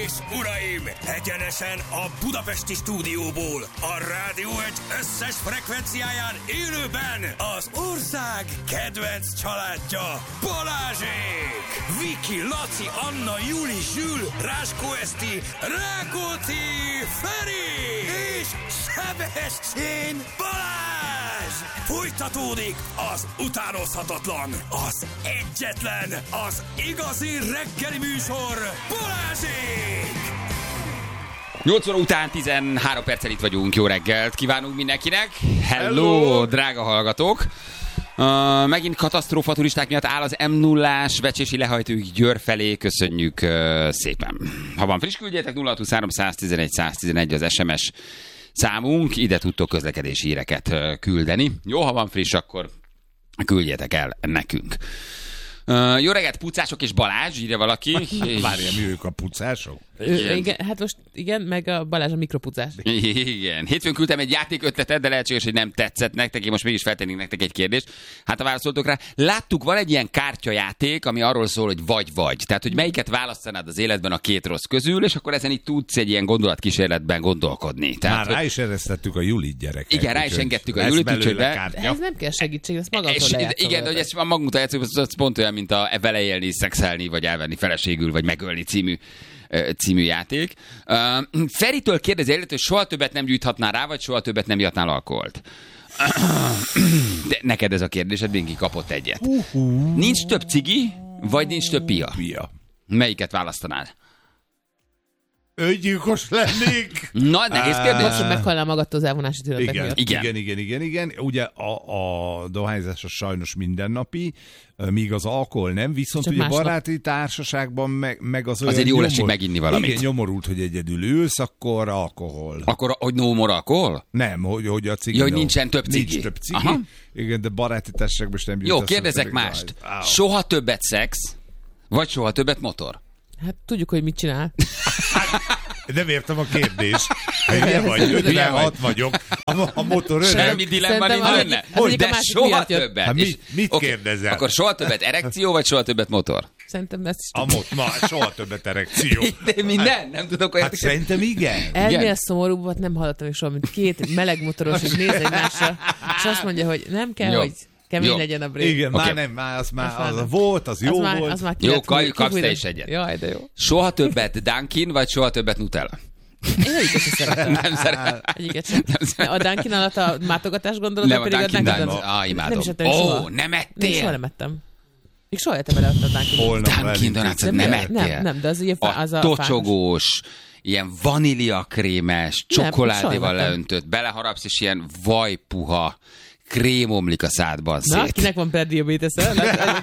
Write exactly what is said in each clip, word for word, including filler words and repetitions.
és uraim, egyenesen a budapesti stúdióból, a Rádió egy összes frekvenciáján élőben az ország kedvenc családja, Balázsék! Viki, Laci, Anna, Juli, Zsül, Ráskó Eszti, Rákóczi, Feri és Sebestyén Balázs! Folytatódik az utánozhatatlan, az egyetlen, az igazi reggeli műsor, Balázsék! nyolc óra után tizenhárom perccel itt vagyunk, jó reggelt kívánunk mindenkinek. Hello, Hello. Drága hallgatók! Uh, megint katasztrófa turisták miatt áll az em nullás vecsési lehajtóig Győr felé, köszönjük uh, szépen. Ha van friss, küldjétek nulla hatvanhárom száztizenegy száztizenegy az es em es számunk, ide tudtok közlekedési híreket uh, küldeni. Jó, ha van friss, akkor küldjétek el nekünk. Uh, jó reggelt, pucások és Balázs, írja valaki. Várjál, mi ők a pucások? Igen. igen, hát most igen, meg a Balázs a mikropucás. Igen. Hétfőn küldtem egy játékötletet, de lehetséges, hogy nem tetszett nektek. Én most mégis feltennék nektek egy kérdést. Hát ha válaszoltok rá, láttuk, van egy ilyen kártyajáték, ami arról szól, hogy vagy-vagy. Tehát, hogy melyiket választanád az életben a két rossz közül, és akkor ezen itt tudsz egy ilyen gondolatkísérletben gondolkodni. Tehát, már rá is eresztettük a Julit gyereket. Igen, rá is engedtük a Julit, úgyhogy be... Ez nem kell segítség, ezt magamtól lejátszol. Igen, de hogy ezt magunk lejátszunk, az pont olyan, mint a vele élni, szexelni, vagy elvenni feleségül, vagy megölni című című játék. Uh, Feritől kérdezi, hogy soha többet nem gyújthatnál rá, vagy soha többet nem ihatnál alkoholt? De neked ez a kérdésed, Binki kapott egyet. Uh-huh. Nincs több cigi, vagy nincs több pia? Pia. Melyiket választanád? Öngyilkos lennék. Na, nehéz kérdés. Most meghalnál magadtól az elvonási tünetek igen, miatt. Igen, igen, igen, igen, igen. Ugye a, a dohányzás az sajnos mindennapi, míg az alkohol nem, viszont csak ugye másnap. Baráti társaságban meg, meg az olyan... Azért jól nyomor... esik meginni valamit. Igen, nyomorult, hogy egyedül ülsz, akkor alkohol. Akkor, hogy no more alkohol? Nem, hogy, hogy a cigi... Ja, hogy nincsen több cigi. Nincs több cigi. Aha. Igen, de baráti társaságban is nem gyűjt. Jó, kérdezek mást. Soha többet szex, vagy soha többet motor? Hát tudjuk, hogy mit csinál. Nem értem a kérdést. Hülye vagy, de hat vagyok. A, a motor öreg. Semmi dilemma nincs benne. De soha többet. Hát mit, mit okay. kérdezel? Akkor soha többet erekció, vagy soha többet motor? Szerintem ezt is a mot, ma, soha többet erekció. De minden? Nem tudok olyan... Hát szerintem igen. Ennél szomorúbbat nem hallottam még soha, mint két meleg motoros, és néz egymásra, és azt mondja, hogy nem kell, jó. hogy kemény jó. legyen a brék. Igen, okay. már nem, már az már az, az volt, az jó az már, volt. Az már jó, kapsz te is egyet. Jaj, de jó. Soha többet Dunkin, vagy soha többet Nutella? Én egyiket sem szeretem. Nem szeretem. Egyiket sem. Nem, a Dunkin alatt a mátogatás gondolod, nem, pedig a Dunkin alatt. Ah, imádom. Nem is ettem Ó, soha. nem ettél? Soha nem ettem. Még soha ettem vele a Dunkin. Dunkin Donuts-ot nem ettél? Nem, nem, de az ugye az a tocsogós, ilyen vaníliakrémes, csokoládéval leöntött, beleharapsz, és ilyen vajpuha krém omlik a szádban szét. Na, kinek van prediabetes-e?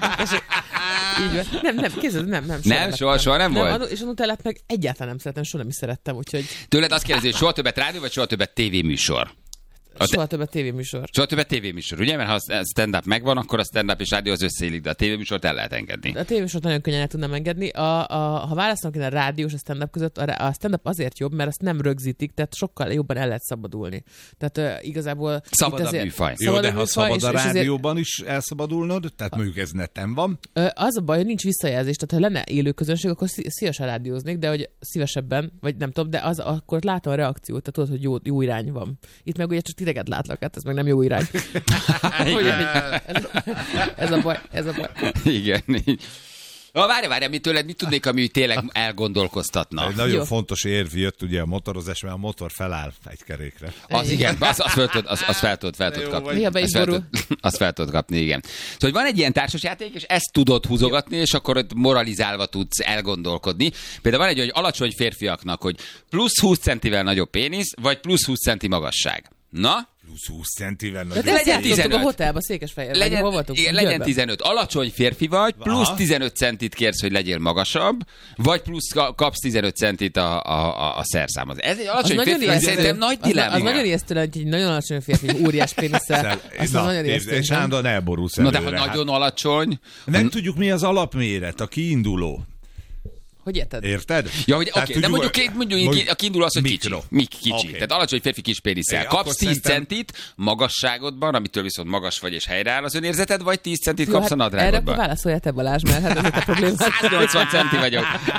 Nem, nem, kézzel, nem, nem. Nem, soha, soha nem, nem volt? És a Nutellát meg egyáltalán nem szeretem, soha nem is szerettem, úgyhogy... Tőled azt kérdezi, hogy soha többet rádió, vagy soha többet tévéműsor? Soha többet tévéműsor. Soha többet tévéműsor, ugye? Mert ha a stand-up megvan, akkor a stand-up és rádió az összeillik, de a tévéműsort el lehet engedni. A tévéműsort nagyon könnyen el tudnám engedni. A, a, ha választanak én a rádió és a stand-up között, a stand-up azért jobb, mert azt nem rögzítik, tehát sokkal jobban el lehet szabadulni. Tehát uh, igazából... Szabad a műfaj. Jó, de ha szabad a rádióban is elszabadulnod, tehát mondjuk ez neten van. Az a baj, hogy nincs visszajelzés, tehát ha lenne élő közönség, akkor szívesen rádióznék, de hogy szívesebben, vagy nem tudom, de az, akkor látom a reakciót, tehát tudod, hogy jó, jó irány van. Itt meg ugye csak titeket látlak, hát ez meg nem jó irány. ez, ez a baj, ez a baj. Igen, így. Ha várja, várja, mit tőled, mit tudnék, ami tényleg elgondolkoztatna? Egy nagyon jó. fontos érv jött ugye a motorozás, mert a motor feláll egy kerékre. Az igen, az, az fel tudod, az, az fel tudod, fel tudod kapni. Miha be is borul. Azt fel tudod kapni, igen. Szóval, hogy van egy ilyen társasjáték, és ezt tudod húzogatni, és akkor ott moralizálva tudsz elgondolkodni. Például van egy olyan alacsony férfiaknak, hogy plusz húsz centivel nagyobb pénisz, vagy plusz húsz centi magasság. Na? plusz húsz centivel nagyobb. De legyen tizenöt. A hotelba, Székesfehérben. Legyen, hol voltunk? Igen, legyen tizenöt. Alacsony férfi vagy, plusz aha. tizenöt centit kérsz, hogy legyél magasabb, vagy plusz kapsz tizenöt centit a, a, a, a szerszámhoz. Ez egy alacsony az férfi, vagy szerintem nagy dilemma. Az, az nagyon ijesztő, hogy egy nagyon alacsony férfi, óriás pénisszel. Az nagyon ijesztő. És állandóan elborulsz Na de ha nagyon alacsony... Nem tudjuk, mi az alapméret, a kiinduló. Hogy érted? Érted? Ja, hogy oké, okay, de mondjuk, mondjuk, mondjuk a kiinduló az, hogy kicsi. Mik kicsi. Okay. Tehát alacsony férfi kis pénisszel. Kapsz tíz szerintem... centit magasságodban, amitől viszont magas vagy és helyreáll az önérzeted, vagy tíz centit jó, kapsz hát a nadrágodban. Erre akkor válaszoljál te, Balázs, mert hát ez a probléma. száznyolcvan centi vagyok.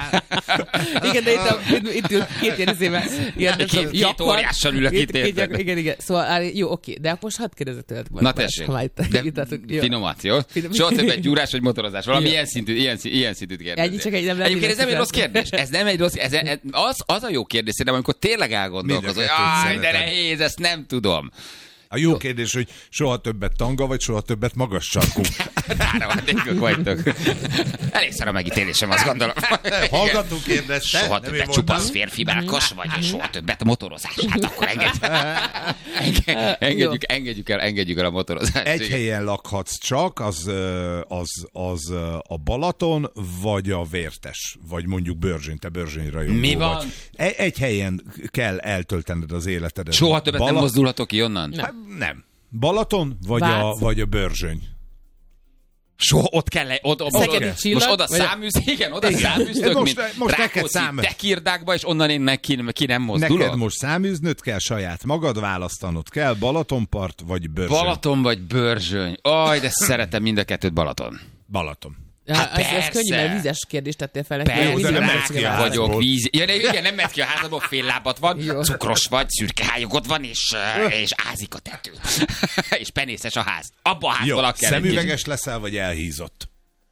Igen, de itt, a, itt, itt ül két ilyen izével. Két, két óriással ülök itt, érted? Igen, igen. Szóval jó, oké. De akkor most hadd kérdezzek tőled. Na tessék. Finomat, jó? Soha többet gyúrás vagy motorozás. Valami ilyen szintű, ilyen, ilyen szintűt kérdezni. Ennyi csak egy nem lehet. Egyébként ez nem egy rossz kérdés. Ez nem egy rossz ez, ez, az, az a jó kérdés, de amikor tényleg elgondolkozol, hogy áj, de nehéz, ezt nem tudom. A jó kérdés, hogy soha többet tanga, vagy soha többet magas sarkú. Áramadékok vagytok. Elég szar a megítélésem, azt gondolom. Hallgató kérdezte. Soha többet csupasz férfi melkas, vagy soha többet motorozás. Hát akkor engedjük, engedjük, engedjük, el, engedjük el a motorozást. Egy helyen lakhatsz csak, az, az, az a Balaton, vagy a Vértes, vagy mondjuk Börzsény, te Börzsény rajongó Mi van? vagy. Egy helyen kell eltöltened az életedet. Soha többet Bala... nem mozdulhatok ki onnan? Nem. Nem. Balaton, vagy a, vagy a Börzsöny? Soha ott kell le, ott, ott, Szegedi most csillag, oda vagy a- száműz, igen, oda Igen. száműztök, Most- mint most neked Rákóczi szám- Tekirdákba, és onnan én meg ki, ki nem mozdulok. Neked most száműznöd kell saját magad, választanod kell, Balatonpart vagy Börzsöny? Balaton vagy Börzsöny. Aj, de szeretem mind a kettőt Balaton. Balaton. Hát ez, ez persze. könnyű, mert vízes kérdést tettél fel neki. Persze, de nem rák mehetsz ki a vagyok, házból. víz. Ja, de igen, nem mehetsz ki a házadból, fél lábad van, Jó. cukros vagy, szürke hályogod van, és, és ázik a tető. És penészes a ház. Abba a Jó, házból kell. szemüveges leszel, vagy elhízott?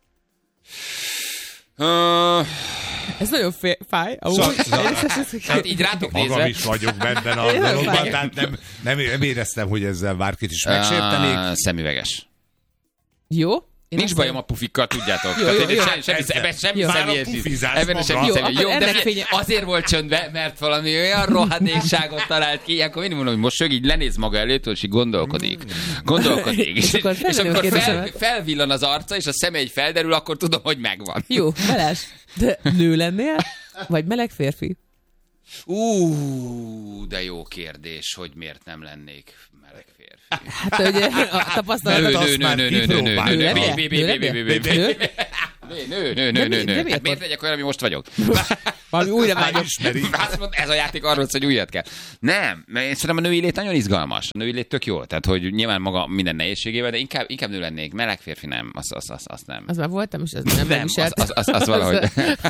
Uh, Ez nagyon fé- fáj. Amúgy. Szóval- hát így rátok Magam nézve. is vagyok benne a Én nem dologban, fáj. tehát nem, nem, nem éreztem, hogy ezzel bárkit is megsértenék. Uh, szemüveges. Jó. Én Nincs azt bajom a pufikkal, tudjátok. Jó, Tehát jó, én jó. semmi, semmi, ebben semmi Jó. Már a személyes. pufizás Ebben maga. semmi Jó, személyes. akkor Jó, de ennek figyelj, fénye- azért volt csöndbe, mert valami olyan rohadékságot talált ki, akkor mindig mondom, hogy most így lenéz maga előtt, és így gondolkodik. Gondolkodik. És, És akkor és feltenném a akkor fel, kérdésemet. felvillan az arca, és a szeme egy felderül, akkor tudom, hogy megvan. Jó, Balázs, de nő lennél? Vagy meleg férfi? Ú, de jó kérdés, hogy miért nem lennék meleg férfi. Hát ugye a Nő, tapasztalatot azt nő, nő, már nő, nő, nő, nő, kipróbáltad. nő, Nő nő, lennél? bé, bé, Nő bé, bé, lennél? bé, bé, Nő? Nő, nő, nő, De nő, mi- nő, de nő. miért Hát miért pont? legyek olyan, ami most vagyok? Valami újra Már vágyom. ismeri. Azt mondta, ez a játék arról szól, hogy újat kell. Nem, mert én szerintem a női lét nagyon izgalmas. A női lét tök jó. Tehát, hogy nyilván maga minden nehézségével, de inkább, inkább nő lennék. Meleg férfi nem. Azt, azt, azt, azt nem. Az már voltam, és ez nem, nem Nem, az, viselt. az, az, az valahogy.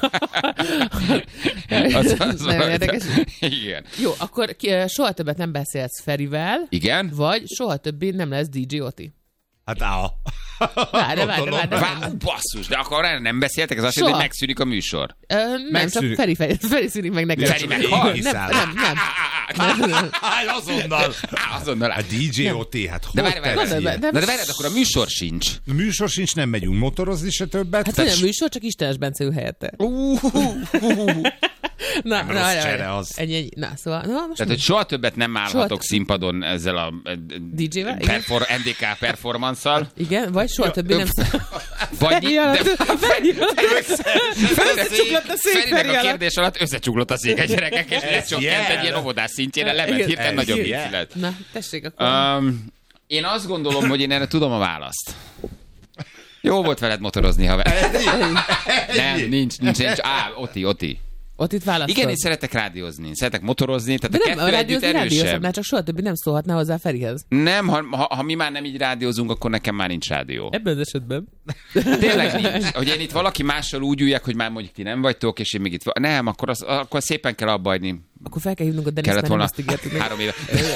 az, az Nagyon valahogy. érdekes. Igen. Jó, akkor ki, eh, soha többet nem beszélsz Ferivel, Igen? vagy soha többé nem lesz dé dzsé Oti. Hát á. Várj, várj, várj, várj. Vá, basszus, de akkor erre nem beszéltek? Ez azt jelenti, Soha. hogy megszűnik a műsor. Ö, nem, Megszűnik. csak Feri, Feri, Feri szűnik meg nekem. Feri meghal? Nem, nem, nem. nem, nem. Hát azonnal. Á, azonnal. A dé dzsé o té, hát De hogy várj, várj, várj. tetszik? de- Na de várjad, akkor a műsor sincs. A műsor sincs, nem megyünk motorozni se többet. Hát olyan műsor, csak Istenes Bence ül helyette. Na, Nem rossz csere az. Ennyi, ennyi. Na, szóval, na, most Tehát, hogy soha többet nem állhatok Soha- színpadon ezzel a eh, dé dzsével? Igen. perfor, en dé ká performance-szal. Igen, vagy soha többé nem Vagy de, Összecsuklott a szék Feri Ferinek a alatt. kérdés alatt összecsuklott a szék egy gyerekek, és lecsökkent egy ilyen óvodás szintjére, lement Igen. hirtelen Ez nagyobb ilyen. vicc lett. Na, tessék akkor. Um, én azt gondolom, hogy én erre tudom a választ. Jó volt veled motorozni, haver. Nem, nincs, nincs, nincs. Á, Oti, Oti. Ott itt választod. Igen, én szeretek rádiózni, szeretek motorozni, tehát De a nem, a kettő együtt rádiózni rádiózhat, erősebb. már csak soha többé nem szólhatná hozzá Ferihez. Nem, ha, ha, ha mi már nem így rádiózunk, akkor nekem már nincs rádió. Ebben az esetben. Tényleg nincs. Hogy én itt valaki mással úgy üljek, hogy már mondjuk ti nem vagytok, és én még itt va- nem, akkor, az, akkor szépen kell abba hagyni. Akkor fel kell hívnunk a Deniszt, Kellett mert nem volna azt ígértük meg. három éve.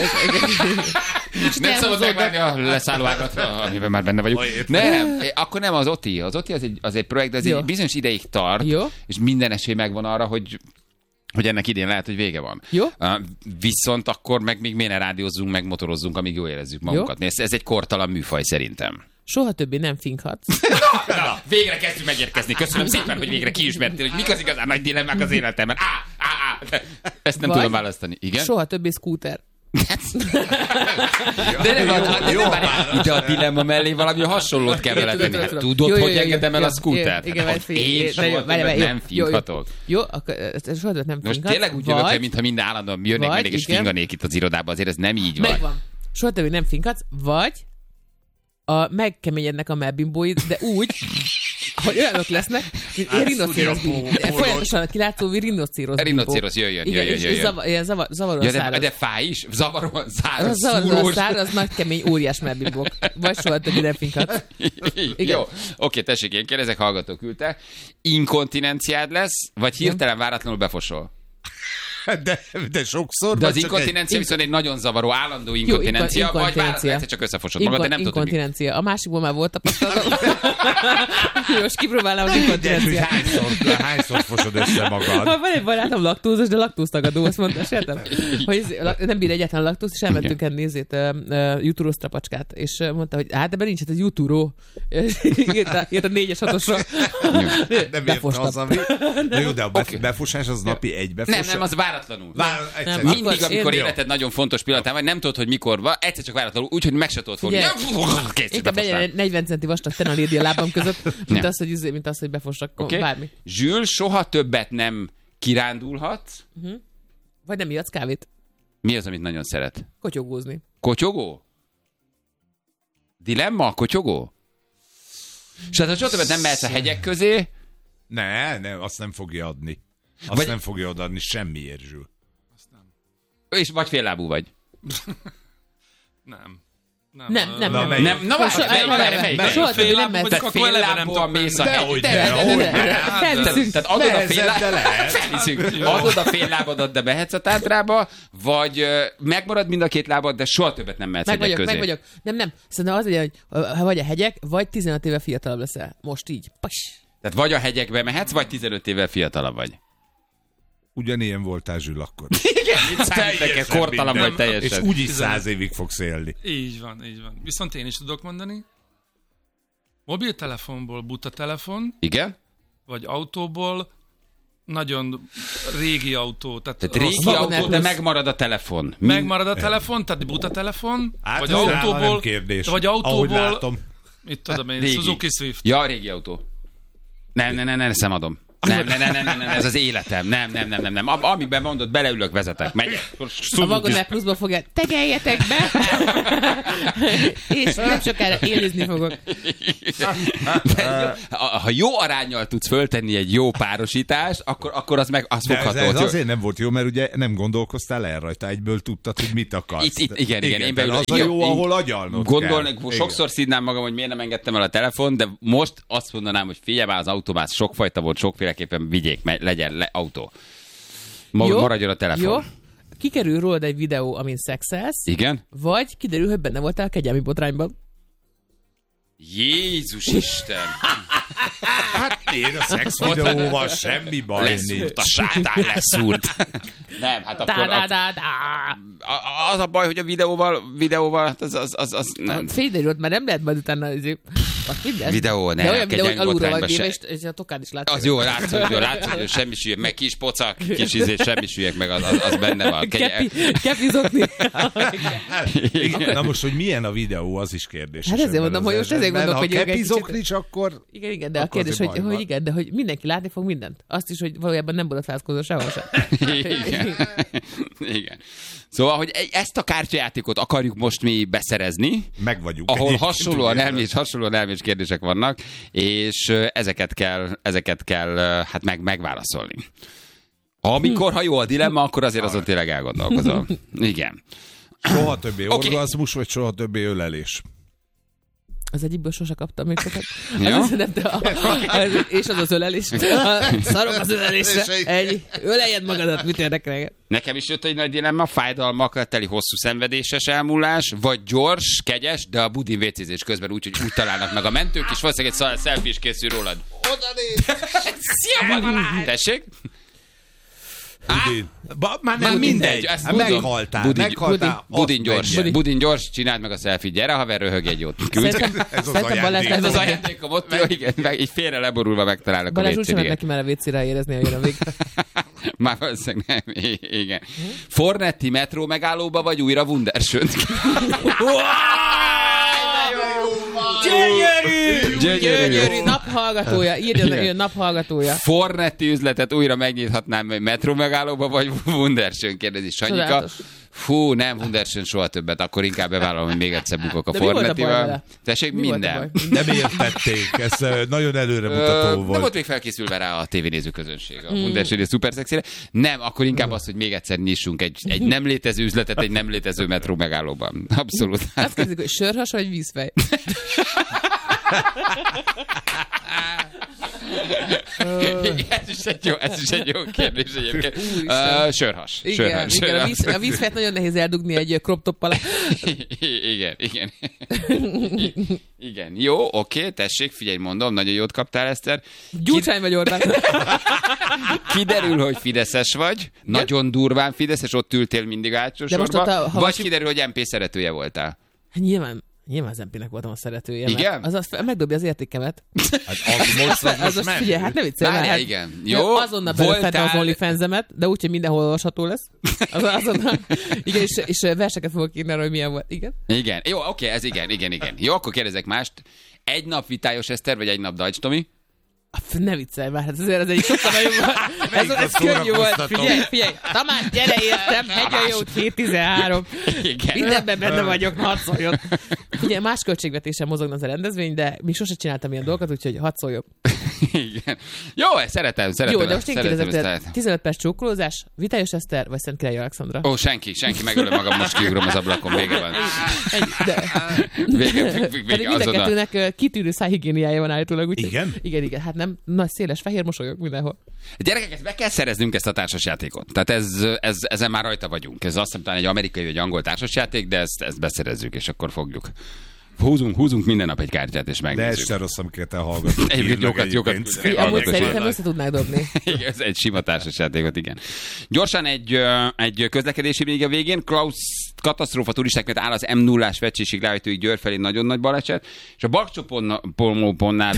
Nem szabad megvárni a leszállóágat, amiben már benne vagyunk. Nem, akkor nem az Oti. Az Oti az egy, az egy projekt, de ez Jó. egy bizonyos ideig tart, Jó. és minden esély megvan arra, hogy hogy ennek idén lehet, hogy vége van. Jó. Uh, viszont akkor meg még miért ne rádiózzunk, meg motorozzunk, amíg jól érezzük magunkat. Ez, ez egy kortalan műfaj szerintem. Soha többé nem finkhatsz. Na, végre kezdjük megérkezni. Köszönöm szépen, hogy végre kiismertél, hogy mik az igazán nagy dilemmák az életemben. Á, á, á. Ezt nem Vagy tudom választani. Igen? Soha többé scooter. De nem, de, de, de, de a dilemma mellé valami hasonlót kell vele tenni. Hát tudod, hogy engedem el a scootert? Igen, Hát, hogy én soha többet nem finkhatok. Jó, akkor ezt soha többet nem Most finkhatsz. tényleg úgy jövök el, mintha minden állandóan jönnék vagy, mindig, és igen. finganék itt az irodába. Azért ez nem így van. Megvan. Soha többé nem finkhatsz, vagy a megkeményednek a melbimbóid, de úgy, hogy olyanok lesznek, mint ilyen rinocérosz bibó. Folyamatosan kilátszó rinocérosz bibó. Rinocérosz, jöjjön, jöjjön, igen, jöjjön. És zavar, ilyen zavar, zavaros ja, de, száraz. de fáj is? Zavaros, száraz, Zavaros száraz, nagy kemény, óriás merbibók. Vagy soha többi nem finkat. Jó, oké, tessék, én kérdezek, hallgató küldte. Inkontinenciád lesz, vagy hirtelen váratlanul befosol? De, de sokszor. De az inkontinencia egy... viszont egy nagyon zavaró, állandó inkontinencia, Jó, vagy váratlanul egyszer csak összefosod magad, de nem tudod, hogy mi. A másikból már volt tapasztalatom. Most kipróbálnám az inkontinenciát. Hányszor, hányszor fosod össze magad? Van egy barátom laktózos, de laktóztagadó, azt mondta, sértem, hogy nem bír egyáltalán laktózt, és elmentünk el nézét uh, jutúró strapacskát, és mondta, hogy hát ebben nincs, hát ez jutúró. Írt a négyes hatosra. Nem ért hazavi. Jó, de a befosás az napi egy befosás. Nem, nem, az váratlanul. Vár, nem, mindig, amikor életed nagyon fontos pillanatán vagy, nem tudod, hogy mikor van, egyszer csak váratlanul, úgyhogy meg se tudod fogni. Inkább legyen negyven centi vastag tenalédi a lábam között, mint az, hogy, mint az, hogy befossak okay. bármi. Zsül, soha többet nem kirándulhat. Uh-huh. Vagy nem ihatsz kávét. Mi az, amit nagyon szeret? Kotyogózni. Kotyogó? Dilemma? Kotyogó? És hát, ha soha többet nem mehetsz a hegyek közé... Ne, ne, azt nem fogja adni. Azt vagy... nem fogja odaadni semmiért, Zsül. Azt nem. És vagy féllábú vagy. nem. Nem, nem, nem. Na, nem. nem. Na, várj, melyik, melyik? Soha többé nem mehetsz. Tehát féllábúan mész a hegy. Tehát adod a féllábodat, adod a féllábodat, de mehetsz a tátrába, vagy megmarad mind a két lábad, de soha többet nem mehetsz hegyek közé. Meg vagyok, nem, nem. Szerintem az, hogy ha vagy a hegyek, vagy tizenöt éve fiatalabb leszel. Most így. Pas. Tehát vagy a hegyekbe mehetsz, vagy tizenöt évvel fiatalabb vagy. Ugyanilyen voltál, Zsül, akkor. Igen, itt számítek, kortalan vagy teljesen. És úgyis száz évig fogsz élni. Így van, így van. Viszont én is tudok mondani. Mobiltelefonból buta telefon. Igen? Vagy autóból nagyon régi autó. Tehát, tehát régi autó, de megmarad a telefon. Megmarad a telefon, tehát buta telefon. Hát vagy autóból. Kérdés. Vagy autóból. Mit tudom én, régi. Suzuki Swift. Ja, régi autó. Nem, nem, nem, nem, nem adom. Nem, nem, nem, nem, nem, nem, ez az életem. Nem, nem, nem, nem, nem. Amiben mondod, beleülök, vezetek, megyek. A Vagon meg pluszba fogják, tegeljetek be! És nem sokára élizni fogok. Ha jó aránnyal tudsz föltenni egy jó párosítást, akkor, akkor az meg az fogható. Ez, ez azért nem volt jó, mert ugye nem gondolkoztál el rajta, egyből tudtad, hogy mit akarsz. Itt, itt, igen, igen. igen én az a jó, ahol agyalnod gondolni, kell. Sokszor szidnám magam, hogy miért nem engedtem el a telefon, de most azt mondanám, hogy figyelj már, az autómász sokfajta volt, sokféleképpen vigyék, legyen le, autó. Ma, jó, maradjon a telefon. Jó. Kikerül rólad egy videó, amin szexelsz. Igen. Vagy kiderül, hogy benne voltál a kegyelmi botrányban. Jézus Isten! Hát nézd, a szex videóval semmi baj nincs. A sátán leszúrt. Nem, hát akkor... Da, da, da. Az a baj, hogy a videóval, videóval az, az, az, az nem... Félderült, mert nem lehet majd utána azért... Videó, ne, de olyan videó, hogy alulról vagy géve, és, és a tokád is látszik. Az jó, látszik, hogy, látszik, hogy semmi sülyek, meg kis pocak, kis izét, semmi sülyek, meg az, az, az benne van. Kepi, kepizokni. Na most, hogy milyen a videó, az is kérdés. Hát ezért mondom, hogy most ezért gondolok, hogy... Ha kepizokni, akkor... Igen, igen, de a kérdés, hogy, hogy igen, de hogy mindenki látni fog mindent. Azt is, hogy valójában nem borotfázkozó sehol sem. Igen. Igen. Szóval, hogy ezt a kártyajátékot akarjuk most mi beszerezni. Meg vagyunk. Ahol hasonlóan elmés, hasonlóan elmés kérdések vannak, és ezeket kell, ezeket kell hát meg, megválaszolni. Amikor, ha jó a dilemma, akkor azért azon tényleg elgondolkozom. Igen. Soha többé okay. orgazmus, vagy soha többé ölelés? Az egyikből sose kaptam még sokat. Ja? Az nem, de a, az, és az az ölelés. Szarok az ölelésre. Egy, öleljed magadat, mit érdekel? Nekem is jött egy nagy dilemma, fájdalmakkal teli hosszú szenvedéses elmúlás, vagy gyors, kegyes, de a budin vécézés közben úgy, hogy úgy találnak meg a mentők, és valószínűleg egy selfie is készül rólad. Oda néz! Szia, tessék! Budin. Ba, már nem Na, mindegy. mindegy. Ezt meghaltál. Budin, meghaltál. Budin, budin gyors. Budin. budin gyors, csináld meg a selfie. Gyere, haver, röhög egy jót. Szerintem, ez az ajándék. Ez az ajándékom ott, jó, igen, meg így félre leborulva megtalálnak a vécére. Balázs úgy sem neki már a vécére érezni, hogy jön a vég. Már valószínűleg nem. Igen. Fornetti metró megállóba, vagy újra Wundersönt? Gyönyörű! Gyönyörű! Gyönyörű! Nap, hallgatója, írja neki, a nap hallgatója. Fornetti üzletet újra megnyithatnám metró megállóba, vagy Wunderschön, kérdezi Sanyika. Csodálatos. Fú, nem Wunderschön soha többet, akkor inkább bevállalom, hogy még egyszer bukok a De mi volt a baj Fornettival. vele? Tessék, Mi volt a minden. baj? Nem értették, ez ö, nagyon előremutató Ö, volt. Nem volt még felkészülve rá a tévénéző közönség, a Wunderschön és szuper szexire. Nem, akkor inkább az, hogy még egyszer nyissunk egy, egy nem létező üzletet egy nem létező metró megállóban. Abszolút. Azt kérdezik, hogy sörhas vagy vízfej? ez, is egy jó, ez is egy jó kérdés egyébként. Úristen. Uh, sörhas. Igen, sörhas, igen, a, sörhas. víz, a vízfejt nagyon nehéz eldugni egy crop top alá. igen, igen. igen. Jó, oké, tessék, figyelj, mondom, nagyon jót kaptál, Eszter. Gyurcsány vagy Orbán? Kiderül, hogy fideszes vagy, nagyon durván fideszes, ott ültél mindig átsó De most sorba, ott a- ha vagy valaki- kiderül, hogy em pé szeretője voltál. Hát nyilván, nyilván az em pének voltam a szeretője. mert Igen? Az, az megdobja az értékemet. Hát az most, az Az most most ment. figyelj, hát ne viccelj már. Várjál, Hát, igen. Jó, Jó, azonnal belőttem az voltál- OnlyFans-emet, de úgy, hogy mindenhol olvasható lesz. Az, azonnal. Igen, és, és verseket fogok írni arra, hogy milyen volt. Igen? Igen, jó, oké, ez igen, igen, igen. Jó, akkor kérdezek mást. Egy nap vitályos Eszter, vagy egy nap Dajcs Tomi? Pff, ne viccelj már, hát azért ez egy sokkal nagyobb volt. Ez, Melyik ez a könnyű volt. szórakoztató? Figyelj, figyelj. Tamás, gyere, értem. Hegyajót hét tizenhárom. Igen. Mindenben benne vagyok, hadd szóljon. Figyelj, más költségvetésen mozogna az a rendezvény, de még sose csináltam ilyen dolgokat, úgyhogy hadd szóljon. Igen. Jó, szeretem, szeretem. Jó, de most én szeretem kérdezek, ezt a- te tizenöt perc csókolózás, Vitályos Eszter, vagy Szent Király Alexandra? Ó, senki, senki, megölöm magam, most kiugrom az ablakon, vége van. Ennyi, de... Vége, vége, Pedig vége mind a azonnal. kettőnek ö, kitűnő szájhigiéniája van állítólag. Úgy, Igen? Igen, igen. Hát nem nagy, széles, fehér mosolyog mindenhol. Gyerekek, ezt be kell szereznünk ezt a társasjátékot. Tehát ez, ez, ezen már rajta vagyunk. Ez azt hiszem talán egy amerikai vagy angol társasjáték, de ezt, ezt beszerezzük, és akkor fogjuk. Húzunk, húzunk minden nap egy kártyát, és De ez megnézzük. se rossz, amiket te hallgatod. Egyébként jókat, jókat. Fi, Hallgatok, amúgy szerintem hallgatok. össze tudnák dobni. Igen, ez egy sima társasjátékot, igen. Gyorsan egy, ö, egy közlekedési még a végén. Klaus katasztrófa turisták miatt áll az em nullás Vecsésig Rájtőig Győr felé nagyon nagy baleset, és a Bakcsoponnál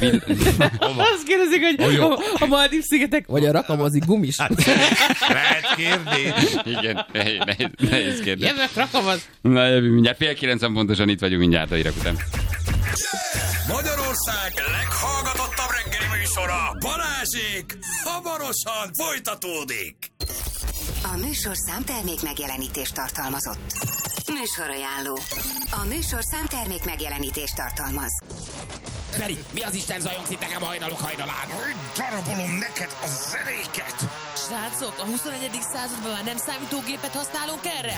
Azt kérdezik, hogy a, a Maldív-szigetek, vagy a rakamozi gumis. Lehet kérni. igen, nehéz, nehéz, nehéz kérdés. Jövök, rakamoz. Na jövő mindjárt, fél kilencen pontosan itt vagyunk mindjárt a hírek után. Magyarország leghallgatottabb reggeli műsora, Balázsék, hamarosan folytatódik. A műsorszám termék megjelenítést tartalmazott. Műsorajánló. A műsorszám termék megjelenítést tartalmaz. Feri, mi az Isten zajongsz itt nekem hajnalok hajnalán? Darabolom neked a zenéket. Srácok, a huszonegyedik században már nem számítógépet használunk erre?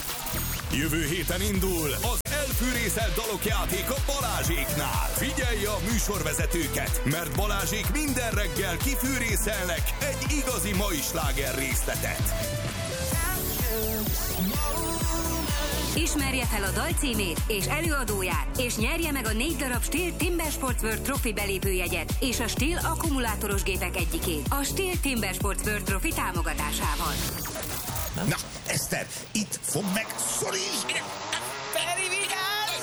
Jövő héten indul az elfűrészelt dalok játék a Balázséknál. Figyelj a műsorvezetőket, mert Balázsék minden reggel kifűrészelnek egy igazi mai sláger részletet. Ismerje fel a dal címét és előadóját, és nyerje meg a négy darab Stihl Timber Sports World Trophy belépőjegyet és a Stihl akkumulátoros gépek egyikét a Stihl Timber Sports World Trophy támogatásával. Na, Eszter, itt fog meg, szoríts! Feri, vigyázz!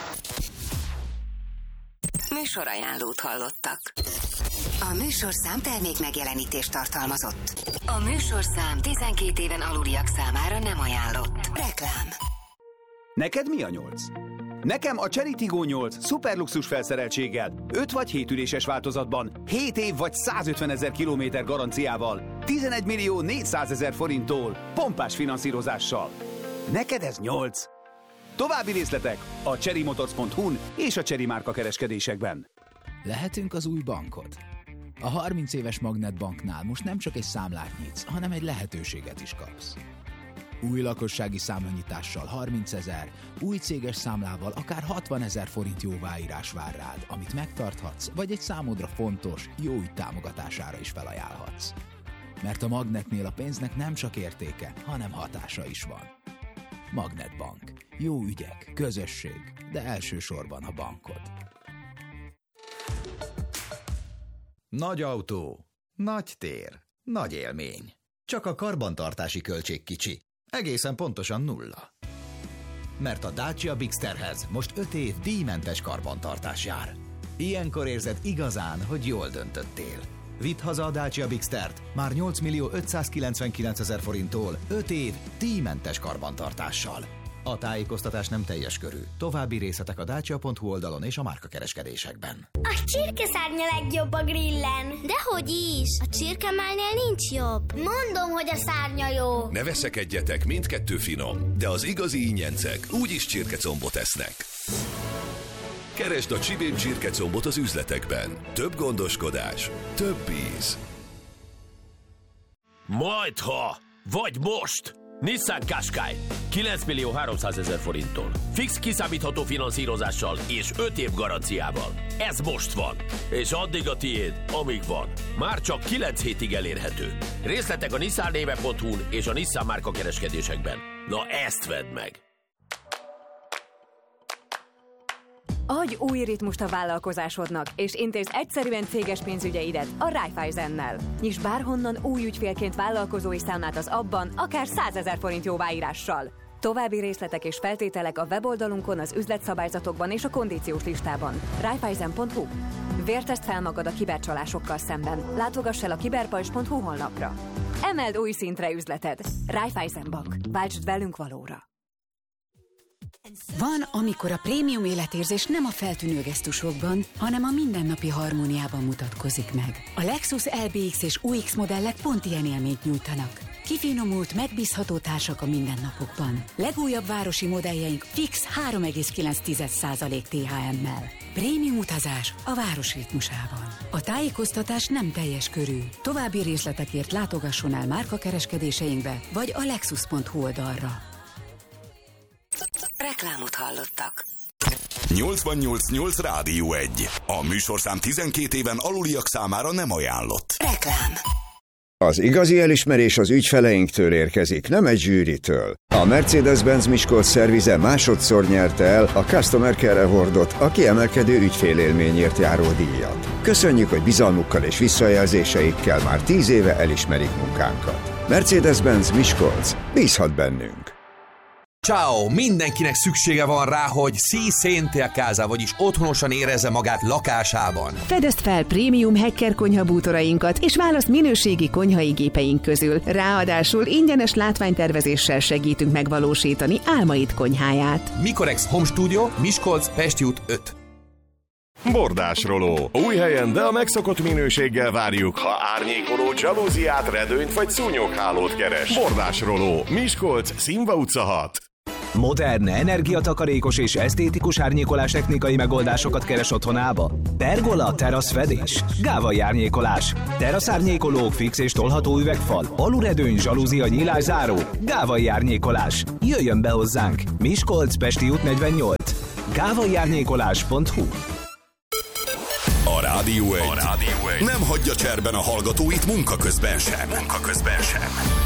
Műsorajánlót hallottak. A műsorszám termék megjelenítést tartalmazott. A műsorszám tizenkét éven aluliak számára nem ajánlott. Reklám. Neked mi a nyolc? Nekem a Chery Tiggo nyolc szuperluxus felszereltséggel, öt vagy hét üléses változatban, hét év vagy százötvenezer kilométer garanciával, tizenegy millió négyszázezer forinttól, pompás finanszírozással. Neked ez nyolc? További részletek a cherrymotors pont hu-n és a Chery márka kereskedésekben. Lehetünk az új bankod. A harminc éves Magnetbanknál most nem csak egy számlát nyitsz, hanem egy lehetőséget is kapsz. Új lakossági számlanyítással harmincezer, új céges számlával akár hatvanezer forint jóváírás vár rád, amit megtarthatsz, vagy egy számodra fontos, jó ügy támogatására is felajánlhatsz. Mert a Magnetnél a pénznek nem csak értéke, hanem hatása is van. Magnetbank. Jó ügyek, közösség, de elsősorban a bankod. Nagy autó, nagy tér, nagy élmény. Csak a karbantartási költség kicsi. Egészen pontosan nulla. Mert a Dacia Bigsterhez most öt év díjmentes karbantartás jár. Ilyenkor érzed igazán, hogy jól döntöttél. Vidd haza a Dacia Bigstert már nyolc millió ötszázkilencvenkilencezer forinttól öt év díjmentes karbantartással. A tájékoztatás nem teljes körű. További részletek a dacia pont hu oldalon és a márkakereskedésekben. A csirkeszárnya legjobb a grillen. Dehogy is. A csirkemálnél nincs jobb. Mondom, hogy a szárnya jó. Ne veszekedjetek, mindkettő finom, de az igazi ingyencek úgyis csirkecombot esznek. Keresd a Csibém csirkecombot az üzletekben. Több gondoskodás, több íz. Majdha, vagy most! Nissan Qashqai kilenc millió háromszázezer forinttól. Fix kiszámítható finanszírozással és öt év garanciával. Ez most van. És addig a tiéd, amíg van. Már csak kilenc hétig elérhető. Részletek a nissan néve pont hu-n és a Nissan márka kereskedésekben. Na ezt vedd meg! Adj új ritmust a vállalkozásodnak, és intézd egyszerűen céges pénzügyeidet a Raiffeisennel. Nyisd bárhonnan új ügyfélként vállalkozói számlát az abban, akár százezer forint jóváírással. További részletek és feltételek a weboldalunkon, az üzletszabályzatokban és a kondíciós listában. Raiffeisen pont hu. Vértezd fel magad a kibercsalásokkal szemben. Látogass el a kiberpajzs pont hu honlapra. Emeld új szintre üzleted. Raiffeisen Bank. Váltsd velünk valóra. Van, amikor a prémium életérzés nem a feltűnő gesztusokban, hanem a mindennapi harmóniában mutatkozik meg. A Lexus el bé iksz és u iksz modellek pont ilyen élményt nyújtanak. Kifinomult, megbízható társak a mindennapokban. Legújabb városi modelljeink fix három egész kilenc százalék té há emmel. Prémium utazás a város ritmusában. A tájékoztatás nem teljes körű. További részletekért látogasson el márkakereskedéseinkbe, vagy a lexus pont hu oldalra. Reklámot hallottak. nyolcvannyolc nyolc Rádió egy. A műsorszám tizenkét éven aluliak számára nem ajánlott. Reklám. Az igazi elismerés az ügyfeleinktől érkezik, nem egy zsűritől. A Mercedes-Benz Miskolc szervize másodszor nyerte el a Customer Care Awardot, a kiemelkedő ügyfélélményért járó díjat. Köszönjük, hogy bizalmukkal és visszajelzéseikkel már tíz éve elismerik munkánkat. Mercedes-Benz Miskolc, bízhat bennünk! Ciao! Mindenkinek szüksége van rá, hogy si sente a casa, vagyis otthonosan érezze magát lakásában. Fedezd fel prémium Hecker konyhabútorainkat, és választ minőségi konyhai gépeink közül. Ráadásul ingyenes látványtervezéssel segítünk megvalósítani álmaid konyháját. Mikorex Home Studio, Miskolc, Pesti út öt. Bordásroló. Új helyen, de a megszokott minőséggel várjuk, ha árnyékoló, dzsalúziát, redőnyt vagy szúnyoghálót keres. Bordásroló. Miskolc, Színva utca hat. Modern, energiatakarékos és esztétikus árnyékolás technikai megoldásokat keres otthonába? Pergola, teraszfedés, gávai árnyékolás, teraszárnyékolók, fix és tolható üvegfal, aluredőny, zsalúzia, nyílászáró, gávai árnyékolás. Jöjjön be hozzánk! Miskolc, Pesti út negyvennyolc. gávai árnyékolás pont hu. A Rádió egy. A Rádió egy nem hagyja cserben a hallgatóit munka közben sem. Munka közben sem.